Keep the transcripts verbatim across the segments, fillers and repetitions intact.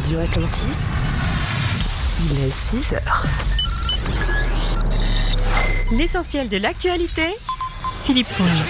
Radio Atlantis, il est six heures. L'essentiel de l'actualité, Philippe Fonge.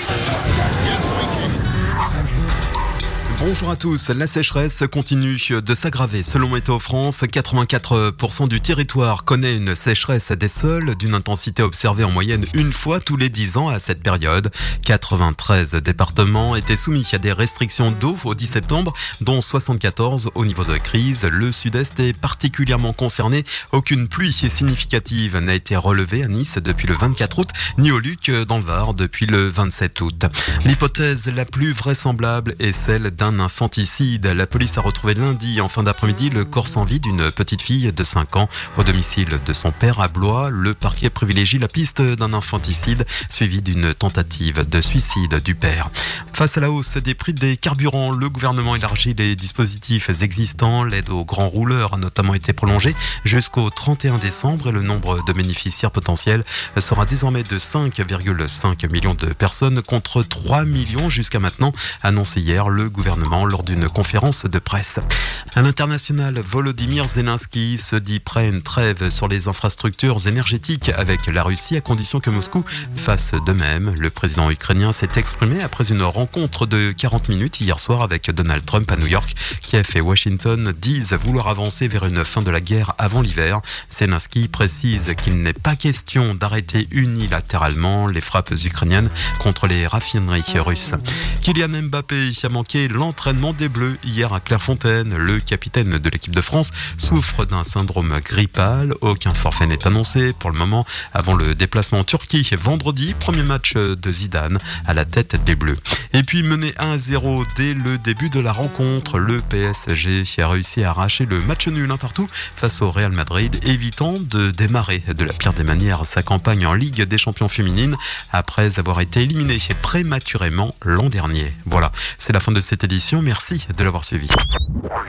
Bonjour à tous, la sécheresse continue de s'aggraver. Selon Météo France, quatre-vingt-quatre pour cent du territoire connaît une sécheresse des sols d'une intensité observée en moyenne une fois tous les dix ans à cette période. quatre-vingt-treize départements étaient soumis à des restrictions d'eau au dix septembre, dont soixante-quatorze au niveau de crise. Le sud-est est particulièrement concerné. Aucune pluie significative n'a été relevée à Nice depuis le vingt-quatre août, ni au Luc dans le Var depuis le vingt-sept août. L'hypothèse la plus vraisemblable est celle d'un Un infanticide. La police a retrouvé lundi en fin d'après-midi le corps sans vie d'une petite fille de cinq ans au domicile de son père à Blois. Le parquet privilégie la piste d'un infanticide suivi d'une tentative de suicide du père. Face à la hausse des prix des carburants, le gouvernement élargit les dispositifs existants. L'aide aux grands rouleurs a notamment été prolongée jusqu'au trente et un décembre et le nombre de bénéficiaires potentiels sera désormais de cinq virgule cinq millions de personnes contre trois millions jusqu'à maintenant, annoncé hier le gouvernement lors d'une conférence de presse. À l'international, Volodymyr Zelensky se dit prêt à une trêve sur les infrastructures énergétiques avec la Russie à condition que Moscou fasse de même. Le président ukrainien s'est exprimé après une rencontre de quarante minutes hier soir avec Donald Trump à New York. Kiev et Washington disent vouloir avancer vers une fin de la guerre avant l'hiver. Zelensky précise qu'il n'est pas question d'arrêter unilatéralement les frappes ukrainiennes contre les raffineries russes. Kylian Mbappé a manqué l'entraînement des Bleus hier à Clairefontaine. Le capitaine de l'équipe de France souffre d'un syndrome grippal. Aucun forfait n'est annoncé pour le moment avant le déplacement en Turquie vendredi. Premier match de Zidane à la tête des Bleus. Et puis mené un à zéro dès le début de la rencontre, le P S G a réussi à arracher le match nul un partout face au Real Madrid, évitant de démarrer de la pire des manières sa campagne en Ligue des Champions féminines après avoir été éliminé prématurément l'an dernier. Voilà, c'est la fin de cette édition. Merci de l'avoir suivi.